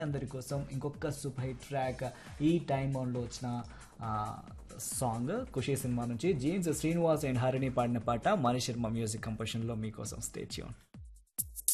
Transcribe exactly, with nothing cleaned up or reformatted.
అందరి కోసం ఇంకొక సూపర్ హిట్ ట్రాక్ ఈ టైం లో వచ్చిన సాంగ్ ఖుషి సినిమా నుంచి జేమ్స్ శ్రీనివాస్ అండ్ హరిణి పాడిన పాట మణి శర్మ మ్యూజిక్ కంపోజిషన్ లో మీకోసం స్టే ట్యూన్.